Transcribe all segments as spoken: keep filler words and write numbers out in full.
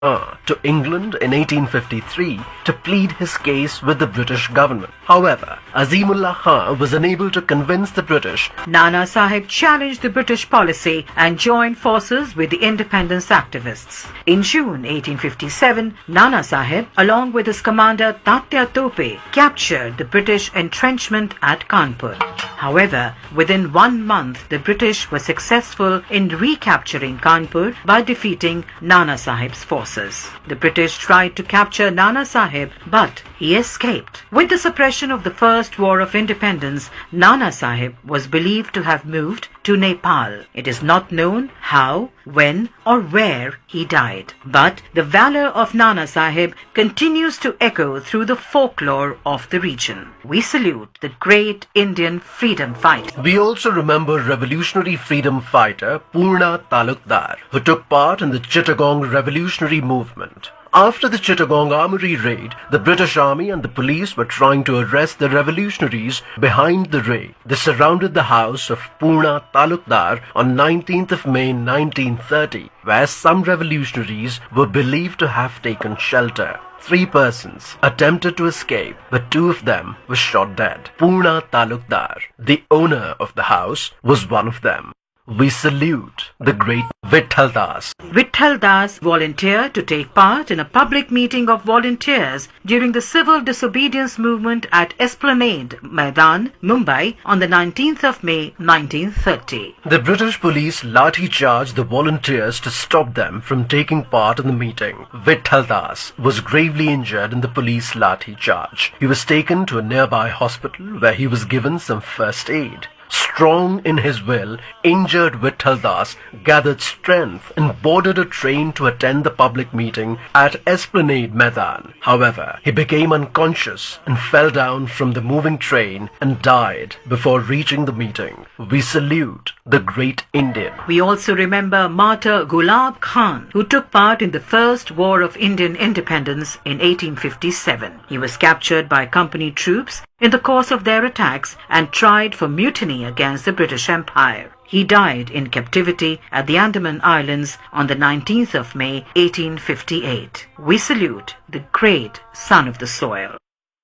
Khan to England in eighteen fifty-three to plead his case with the British government. However, Azimullah Khan was unable to convince the British. Nana Sahib challenged the British policy and joined forces with the independence activists. In June eighteen fifty-seven, Nana Sahib, along with his commander Tatya Tope, captured the British entrenchment at Kanpur. However, within one month, the British were successful in recapturing Kanpur by defeating Nana Sahib's forces. The British tried to capture Nana Sahib, but he escaped. With the suppression of the First War of Independence, Nana Sahib was believed to have moved to Nepal. It is not known how, when, or where he died. But the valor of Nana Sahib continues to echo through the folklore of the region. We salute the great Indian freedom fighter. We also remember revolutionary freedom fighter Purna Talukdar, who took part in the Chittagong revolutionary movement. After the Chittagong Armory raid, the British Army and the police were trying to arrest the revolutionaries behind the raid. They surrounded the house of Purna Talukdar on nineteenth of May nineteen thirty, where some revolutionaries were believed to have taken shelter. Three persons attempted to escape, but two of them were shot dead. Purna Talukdar, the owner of the house, was one of them. We salute the great Vitthal Das. Vitthal Das volunteered to take part in a public meeting of volunteers during the civil disobedience movement at Esplanade Maidan, Mumbai on the nineteenth of May nineteen thirty. The British police lathi charged the volunteers to stop them from taking part in the meeting. Vitthal Das was gravely injured in the police lathi charge. He was taken to a nearby hospital where he was given some first aid. Strong in his will, injured Vitthal Das gathered strength and boarded a train to attend the public meeting at Esplanade Maidan. However, he became unconscious and fell down from the moving train and died before reaching the meeting. We salute the great Indian. We also remember Martyr Gulab Khan, who took part in the First War of Indian Independence in eighteen fifty-seven. He was captured by company troops in the course of their attacks and tried for mutiny against the British Empire. He died in captivity at the Andaman Islands on the nineteenth of May eighteen fifty-eight. We salute the great son of the soil.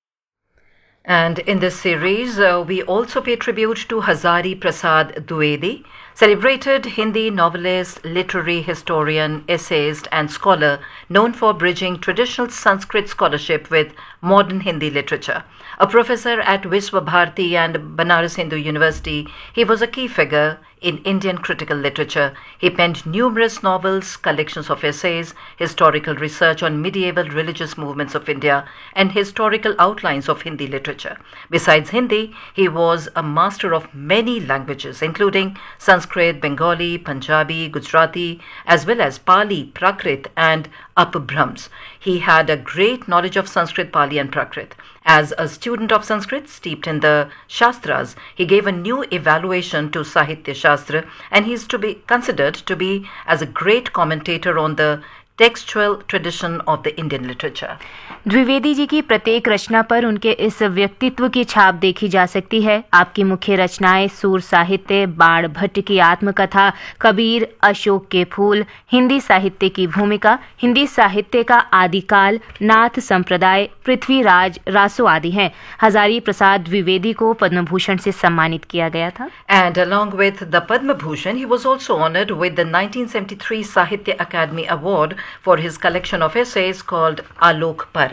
And in this series, uh, we also pay tribute to Hazari Prasad Dwivedi, celebrated Hindi novelist, literary historian, essayist and scholar known for bridging traditional Sanskrit scholarship with modern Hindi literature. A professor at Visva Bharati and Banaras Hindu University, he was a key figure in Indian critical literature. He penned numerous novels, collections of essays, historical research on medieval religious movements of India, and historical outlines of Hindi literature. Besides Hindi, he was a master of many languages, including Sanskrit, Bengali, Punjabi, Gujarati, as well as Pali, Prakrit, and Apabhrams. He had a great knowledge of Sanskrit, Pali, and Prakrit. As a student of Sanskrit steeped in the Shastras, he gave a new evaluation to Sahitya Shastra, and he is to be considered to be as a great commentator on the textual tradition of the Indian literature. Dwivedi ji की प्रत्येक रचना पर उनके इस व्यक्तित्व की छाप देखी जा सकती है. आपकी मुख्य रचनाएं सूर साहित्य, बाण भट्ट की आत्मकथा, कबीर, अशोक के फूल, हिंदी साहित्य की भूमिका, हिंदी साहित्य का आदिकाल, नाथ संप्रदाय, पृथ्वीराज, रासो आदि हैं. हजारी प्रसाद द्विवेदी को पद्म भूषण से सम्मानित किया गया था. And along with the Padma Bhushan, he was also honored with the nineteen seventy-three Sahitya Academy Award for his collection of essays called Alok Parv.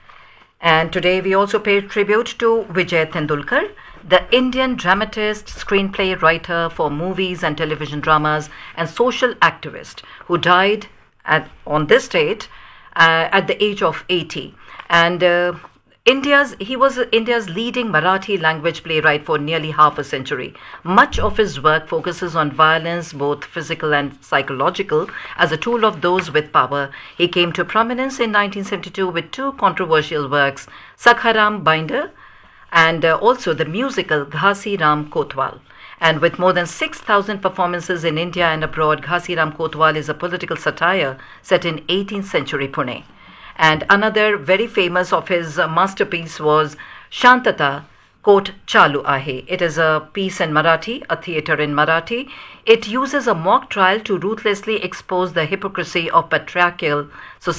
And today we also pay tribute to Vijay Tendulkar, the Indian dramatist, screenplay writer for movies and television dramas, and social activist who died at, on this date uh, at the age of eighty. And uh, India's, he was India's leading Marathi language playwright for nearly half a century. Much of his work focuses on violence, both physical and psychological, as a tool of those with power. He came to prominence in nineteen seventy-two with two controversial works, Sakharam Binder and uh, also the musical Ghasi Ram Kotwal. And with more than six thousand performances in India and abroad, Ghasi Ram Kotwal is a political satire set in eighteenth century Pune. And another very famous of his uh, masterpiece was Shantata Quote Chalu Ahe. It is a piece in Marathi, a theatre in Marathi. It uses a mock trial to ruthlessly expose the hypocrisy of patriarchal society.